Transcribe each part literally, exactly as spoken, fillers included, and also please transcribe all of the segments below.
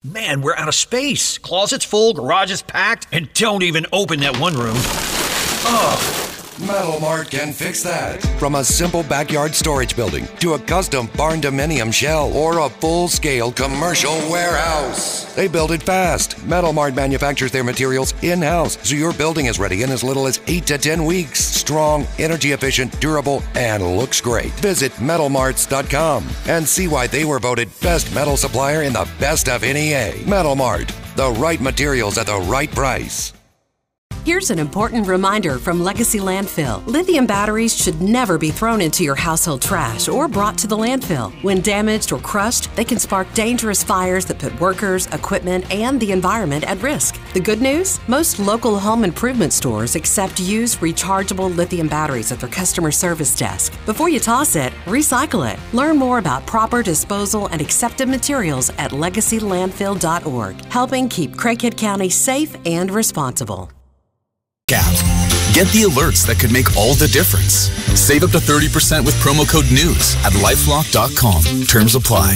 Man, we're out of space. Closet's full, garage is packed, and don't even open that one room. Ugh. Metal Mart can fix that. From a simple backyard storage building to a custom barn dominium shell or a full-scale commercial warehouse, they build it fast. Metal Mart manufactures their materials in-house, so your building is ready in as little as eight to ten weeks. Strong, energy efficient, durable, and looks great. Visit metal marts dot com and see why they were voted best metal supplier in the best of N E A. Metal Mart, the right materials at the right price. Here's an important reminder from Legacy Landfill. Lithium batteries should never be thrown into your household trash or brought to the landfill. When damaged or crushed, they can spark dangerous fires that put workers, equipment, and the environment at risk. The good news? Most local home improvement stores accept used rechargeable lithium batteries at their customer service desk. Before you toss it, recycle it. Learn more about proper disposal and accepted materials at legacy landfill dot org, helping keep Craighead County safe and responsible. Gap. Get the alerts that could make all the difference. Save up to thirty percent with promo code NEWS at lifelock dot com. Terms apply.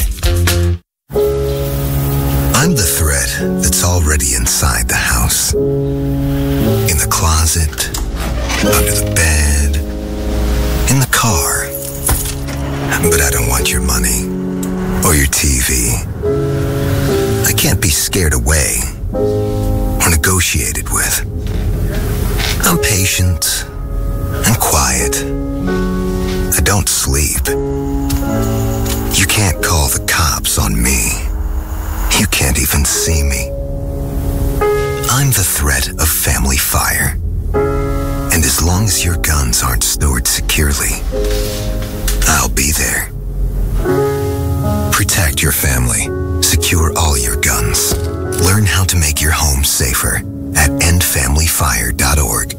I'm the thread that's already inside the house. In the closet, under the bed, in the car. But I don't want your money or your T V. I can't be scared away or negotiated with. I'm patient and quiet. I don't sleep. You can't call the cops on me. You can't even see me. I'm the threat of family fire. And as long as your guns aren't stored securely, I'll be there. Protect your family. Secure all your guns. Learn how to make your home safer at end family fire dot org.